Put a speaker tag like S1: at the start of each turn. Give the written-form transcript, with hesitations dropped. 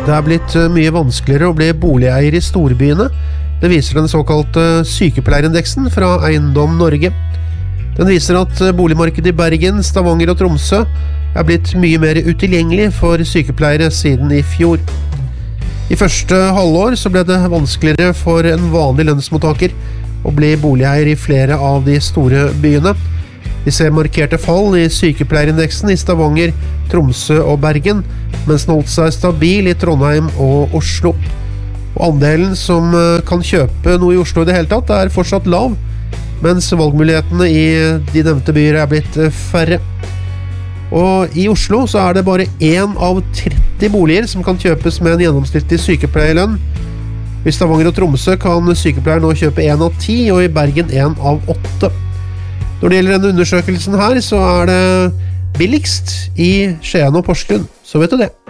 S1: Det blitt mye vanskeligere å bli boligeier i storbyene. Det viser den såkalte sykepleierindeksen fra Eiendom Norge. Den viser at boligmarkedet i Bergen, Stavanger og Tromsø blitt mye mer utilgjengelig for sykepleiere siden i fjor. I første halvår så ble det vanskeligere for en vanlig lønnsmottaker å bli boligeier i flere av de store byene. Vi ser markerte fall i sykepleierindeksen i Stavanger, Tromsø og Bergen, mens den holdt seg stabil i Trondheim og Oslo. Og andelen som kan kjøpe noe i Oslo i det hele tatt fortsatt lav, mens valgmulighetene i de nevnte byer blitt færre. Og i Oslo så det bare 1 av 30 boliger som kan kjøpes med en gjennomsnittlig sykepleierlønn. I Stavanger og Tromsø kan sykepleier nå kjøpe 1 av 10, og i Bergen 1 av 8. Når det gjelder denne undersøkelsen her, så det billigst i Skien og Porsgrunn, så vet du det.